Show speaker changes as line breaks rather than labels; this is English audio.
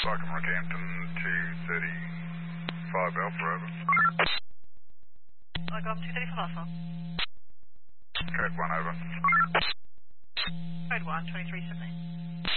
Stockton, Rockhampton, 235 Alpha, over.
I got 235 Alpha.
Code 1, over.
Code 1, 23 Sydney.